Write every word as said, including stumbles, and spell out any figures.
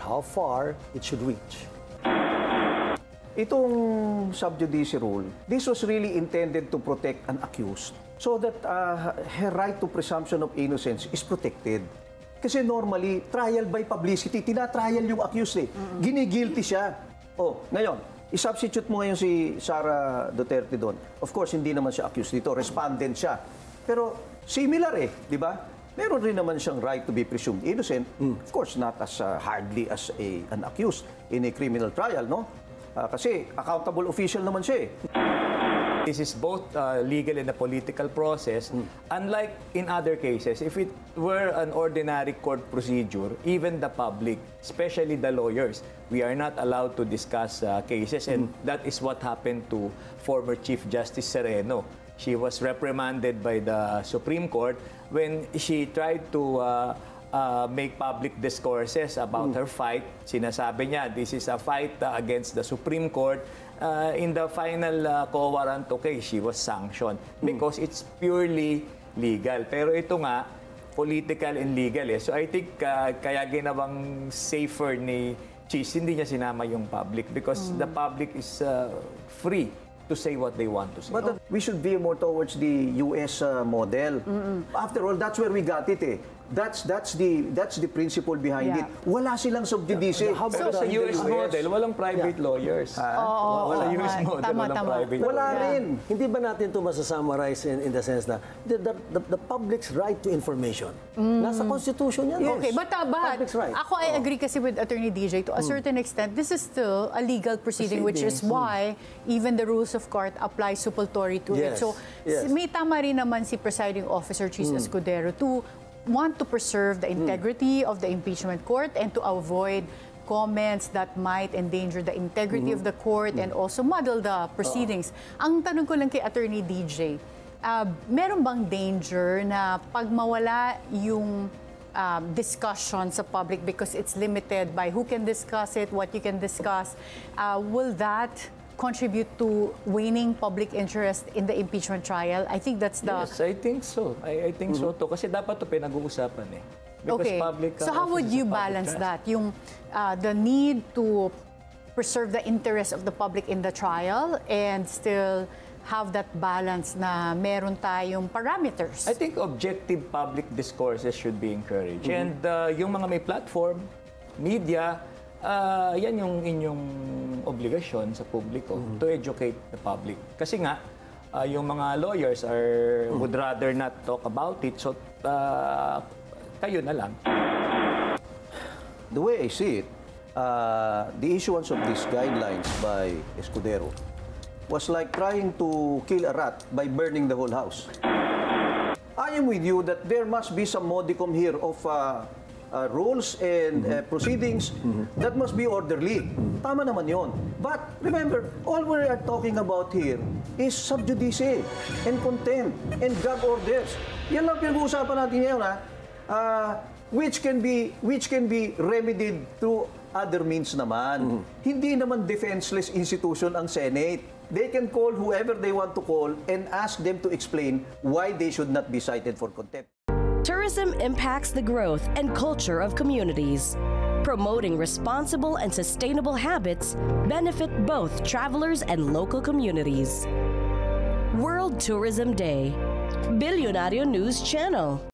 how far it should reach. Itong sub judice rule, this was really intended to protect an accused so that uh, her right to presumption of innocence is protected. Kasi normally, trial by publicity, tinatrial yung accused eh. Ginigilty siya. Oh, ngayon, isubstitute mo ngayon si Sara Duterte doon. Of course, hindi naman siya accused dito, respondent siya. Pero similar eh, di ba? Meron rin naman siyang right to be presumed innocent. Of course, not as uh, hardly as a, an accused in a criminal trial, no? Uh, kasi accountable official naman siya eh. This is both uh, legal and a political process. Mm. Unlike in other cases, if it were an ordinary court procedure, even the public, especially the lawyers, we are not allowed to discuss uh, cases. And mm. that is what happened to former Chief Justice Sereno. She was reprimanded by the Supreme Court when she tried to uh, Uh, make public discourses about mm. her fight. Sinasabi niya, this is a fight uh, against the Supreme Court. Uh, in the final uh, quo warranto case, she was sanctioned mm. because it's purely legal. Pero ito nga, political and legal eh. So I think uh, kaya ginawang safer ni Cheese, hindi niya sinama yung public because mm. the public is uh, free to say what they want to say. But uh, we should veer more towards the U S uh, model. Mm-mm. After all, that's where we got it eh. That's that's the that's the principle behind Yeah. it. Wala silang sub judice. How about sa U S model, walang private Yeah. lawyers. Ah, Oo, Wala oo, U S oo. model, Tama, walang tama. private Wala lawyer. rin. Hindi ba natin ito masasummarize in, in the sense na the, the, the, the public's right to information? Nasa Constitution yan. Okay, but, uh, but Public's right. ako I Oo. agree kasi with Attorney D J to a certain extent, this is still a legal proceeding, which is why even the rules of court apply suppletory to it. Yes, So yes. may tama rin naman si Presiding Officer Cheese Escudero to want to preserve the integrity of the impeachment court and to avoid comments that might endanger the integrity of the court and also muddle the proceedings. Ang tanong ko lang kay Attorney D J, uh, meron bang danger na pag mawala yung um, discussion sa public because it's limited by who can discuss it, what you can discuss, uh, will that contribute to waning public interest in the impeachment trial? I think that's the... Yes, I think so. I, I think so too. Kasi dapat ito pinag-uusapan eh. Because Okay. public, uh, So how would office is you a public balance trust. that? Yung uh, the need to preserve the interest of the public in the trial and still have that balance na meron tayong parameters. I think objective public discourses should be encouraged. And uh, yung mga may platform, media, uh, yan yung inyong obligasyon sa publiko to educate the public. Kasi nga, uh, yung mga lawyers are would rather not talk about it. So, uh, kayo na lang. The way I see it, uh, the issuance of these guidelines by Escudero was like trying to kill a rat by burning the whole house. I am with you that there must be some modicum here of uh, uh, rules and uh, proceedings that must be orderly. Tama naman yon. But remember, all we are talking about here is sub judice and contempt and gag orders. Yan lang pinag-uusapan natin ngayon, ha? Uh, which can be which can be remedied through other means naman. Hindi naman defenseless institution ang Senate. They can call whoever they want to call and ask them to explain why they should not be cited for contempt. Tourism impacts the growth and culture of communities. Promoting responsible and sustainable habits benefit both travelers and local communities. World Tourism Day. Billionario News Channel.